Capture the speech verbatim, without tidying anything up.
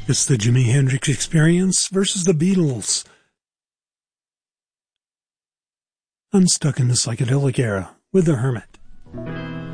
It's the Jimi Hendrix Experience versus the Beatles. Unstuck in the Psychedelic Era with The Hermit.